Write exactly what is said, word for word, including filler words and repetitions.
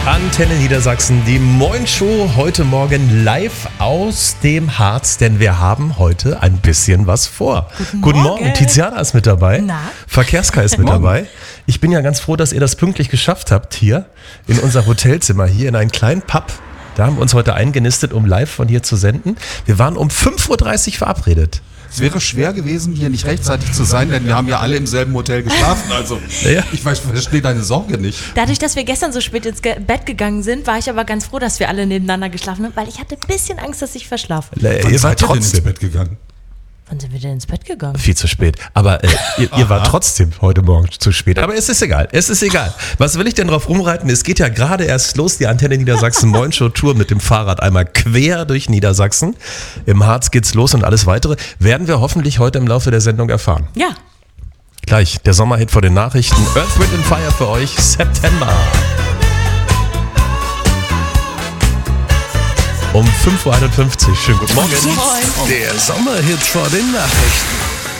Antenne Niedersachsen, die Moin Show heute Morgen live aus dem Harz, denn wir haben heute ein bisschen was vor. Guten, Guten Morgen. Morgen, Tiziana ist mit dabei, Na? Verkehrskai ist mit dabei. Ich bin ja ganz froh, dass ihr das pünktlich geschafft habt hier in unser Hotelzimmer, hier in einen kleinen Pub. Da haben wir uns heute eingenistet, um live von hier zu senden. Wir waren um fünf Uhr dreißig verabredet. Es wäre schwer gewesen, hier nicht rechtzeitig zu sein, denn wir haben ja alle im selben Hotel geschlafen. Also Ja. ich weiß, verstehe deine Sorge nicht. Dadurch, dass wir gestern so spät ins Ge- Bett gegangen sind, war ich aber ganz froh, dass wir alle nebeneinander geschlafen haben, weil ich hatte ein bisschen Angst, dass ich verschlafe. Äh, Wann ihr wart seid ihr denn ins trotzdem Bett gegangen? Wann sind wir denn ins Bett gegangen? viel zu spät. Aber äh, ihr, ihr wart trotzdem heute Morgen zu spät. Aber es ist egal. Es ist egal. Was will ich denn drauf rumreiten? Es geht ja gerade erst los, die Antenne Niedersachsen Moin Show Tour mit dem Fahrrad einmal quer durch Niedersachsen. Im Harz geht's los und alles weitere werden wir hoffentlich heute im Laufe der Sendung erfahren. Ja. Gleich der Sommerhit vor den Nachrichten. Earth, Wind and Fire für euch. September. Um fünf Uhr einundfünfzig. Schönen guten Morgen. Moin. Der Sommerhit vor den Nachrichten.